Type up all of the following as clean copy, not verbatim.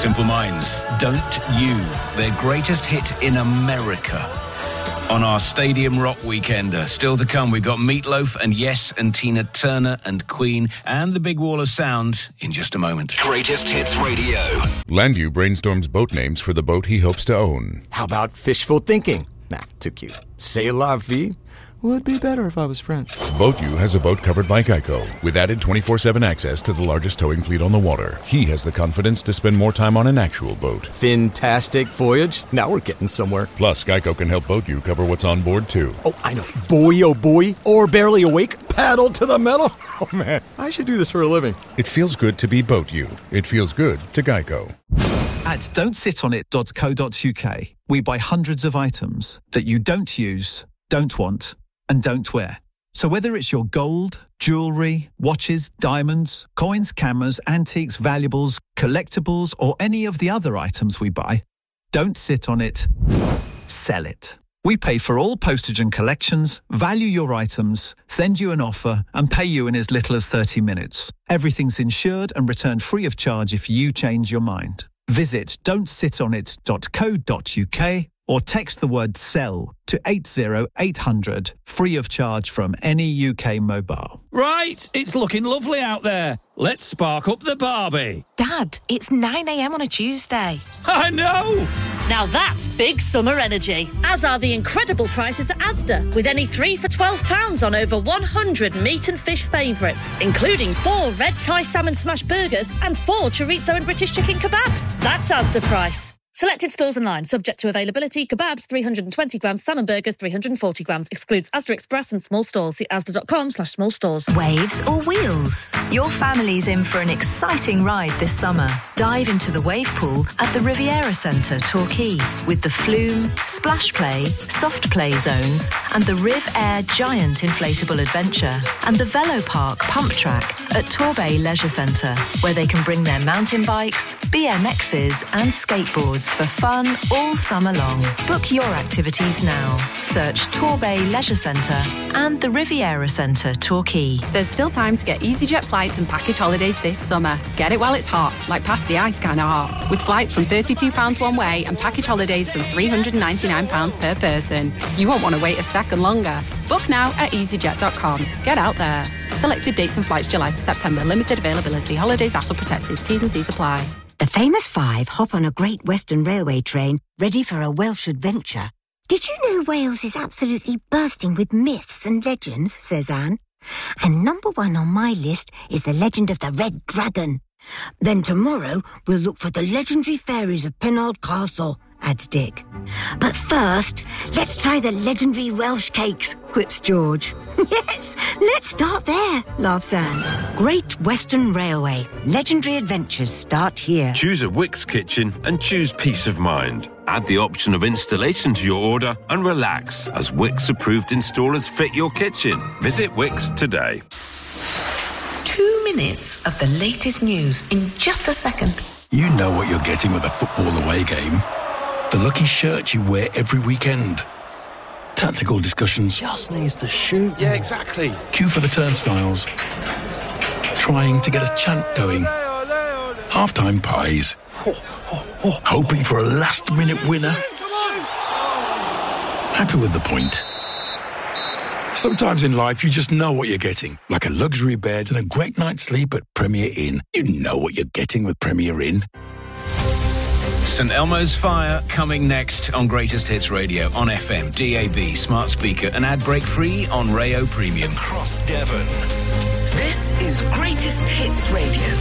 Simple Minds, Don't You, their greatest hit in America. On our Stadium Rock Weekender. Still to come, we've got Meatloaf and Yes and Tina Turner and Queen and the Big Wall of Sound in just a moment. Greatest Hits Radio. Landu brainstorms boat names for the boat he hopes to own. How about fishful thinking? Nah, too cute. C'est la vie? Would be better if I was French. BoatU has a boat covered by Geico, with added 24/7 access to the largest towing fleet on the water. He has the confidence to spend more time on an actual boat. Fantastic voyage. Now we're getting somewhere. Plus, Geico can help BoatU cover what's on board, too. Oh, I know. Boy, oh boy. Or barely awake. Paddle to the metal. Oh, man. I should do this for a living. It feels good to be BoatU. It feels good to Geico. At don'tsitonit.co.uk, we buy hundreds of items that you don't use, don't want, and don't wear. So whether it's your gold, jewellery, watches, diamonds, coins, cameras, antiques, valuables, collectibles, or any of the other items we buy, don't sit on it, sell it. We pay for all postage and collections, value your items, send you an offer, and pay you in as little as 30 minutes. Everything's insured and returned free of charge if you change your mind. Visit don'tsitonit.co.uk or text the word SELL to 80800, free of charge from any UK mobile. Right, it's looking lovely out there. Let's spark up the Barbie. Dad, it's 9 a.m. on a Tuesday. I know! Now that's big summer energy, as are the incredible prices at Asda, with any 3 for £12 on over 100 meat and fish favourites, including 4 red Thai salmon smash burgers and 4 chorizo and British chicken kebabs. That's Asda price. Selected stores online, subject to availability. Kebabs 320 grams, salmon burgers 340 grams. Excludes Asda Express and small stores. See asda.com/small stores. Waves or wheels? Your family's in for an exciting ride this summer. Dive into the wave pool at the Riviera Centre, Torquay, with the Flume, Splash Play, Soft Play zones, and the Riv Air Giant Inflatable Adventure, and the Velo Park Pump Track at Torbay Leisure Centre, where they can bring their mountain bikes, BMXs, and skateboards for fun all summer long. Book your activities now. Search Torbay Leisure Centre and the Riviera Centre, Torquay. There's still time to get EasyJet flights and package holidays this summer. Get it while it's hot, like past the ice kind of hot, with flights from £32 one way and package holidays from £399 per person. You won't want to wait a second longer. Book now at easyjet.com. Get out there. Selected dates and flights July to September. Limited availability. Holidays ATOL protected. T's and C's apply. The famous 5 hop on a Great Western Railway train ready for a Welsh adventure. Did you know Wales is absolutely bursting with myths and legends, says Anne? And number 1 on my list is the legend of the Red Dragon. Then tomorrow we'll look for the legendary fairies of Penarth Castle, adds Dick. But first, let's try the legendary Welsh cakes, quips George. Yes, let's start there, laughs Anne. Great Western Railway. Legendary adventures start here. Choose a Wickes kitchen and choose peace of mind. Add the option of installation to your order and relax as Wickes approved installers fit your kitchen. Visit Wickes today. 2 minutes of the latest news in just a second. You know what you're getting with a football away game. The lucky shirt you wear every weekend. Tactical discussions. Just needs to shoot. Yeah, exactly. Queue for the turnstiles. Trying to get a chant going. Half-time pies. Hoping for a last-minute winner. Happy with the point. Sometimes in life, you just know what you're getting. Like a luxury bed and a great night's sleep at Premier Inn. You know what you're getting with Premier Inn. St Elmo's Fire coming next on Greatest Hits Radio on FM, DAB, smart speaker and ad break free on Rayo Premium. Across Devon. This is Greatest Hits Radio.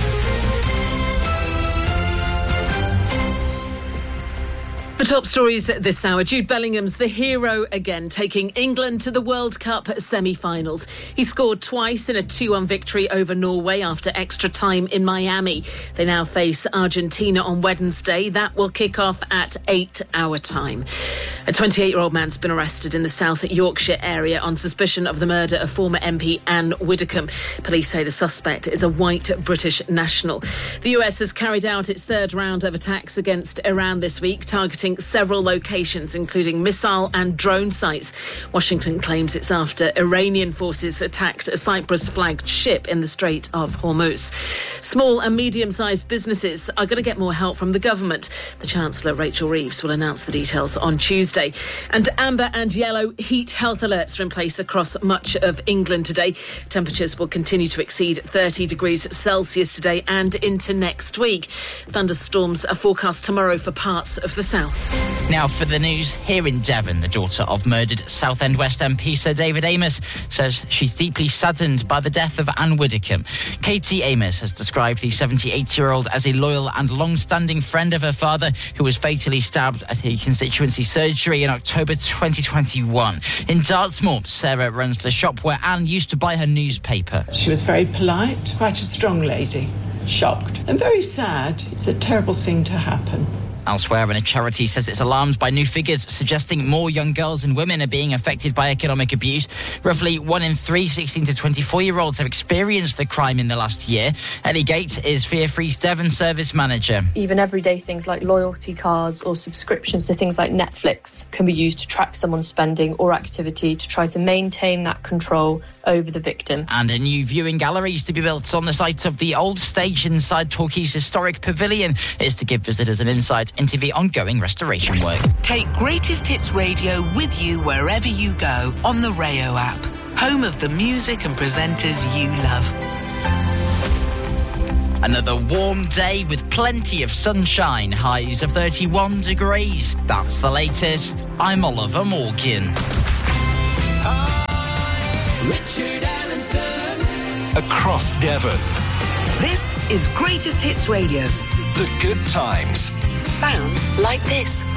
The top stories this hour. Jude Bellingham's the hero again, taking England to the World Cup semi-finals. He scored twice in a 2-1 victory over Norway after extra time in Miami. They now face Argentina on Wednesday. That will kick off at 8 our time. A 28-year-old man's been arrested in the South Yorkshire area on suspicion of the murder of former MP Anne Widdecombe. Police say the suspect is a white British national. The US has carried out its third round of attacks against Iran this week, targeting several locations, including missile and drone sites. Washington claims it's after Iranian forces attacked a Cyprus-flagged ship in the Strait of Hormuz. Small and medium-sized businesses are going to get more help from the government. The Chancellor, Rachel Reeves, will announce the details on Tuesday. And amber and yellow heat health alerts are in place across much of England today. Temperatures will continue to exceed 30 degrees Celsius today and into next week. Thunderstorms are forecast tomorrow for parts of the south. Now for the news, here in Devon, the daughter of murdered Southend West MP Sir David Amos says she's deeply saddened by the death of Anne Widdecombe. Katie Amos has described the 78-year-old as a loyal and long-standing friend of her father, who was fatally stabbed at a constituency surgery in October 2021. In Dartmoor, Sarah runs the shop where Anne used to buy her newspaper. She was very polite, quite a strong lady, shocked and very sad. It's a terrible thing to happen. Elsewhere, a charity says it's alarmed by new figures suggesting more young girls and women are being affected by economic abuse. Roughly 1 in 3 16 to 24-year-olds have experienced the crime in the last year. Ellie Gates is Fear Free's Devon service manager. Even everyday things like loyalty cards or subscriptions to things like Netflix can be used to track someone's spending or activity to try to maintain that control over the victim. And a new viewing gallery is to be built on the site of the old stage inside Torquay's historic pavilion. It's to give visitors an insight into the ongoing restoration work. Take Greatest Hits Radio with you wherever you go on the Rayo app, home of the music and presenters you love. Another warm day with plenty of sunshine, highs of 31 degrees. That's the latest. I'm Oliver Morgan. Richard Allenson. Across Devon. This is Greatest Hits Radio. The good times. Sound like this.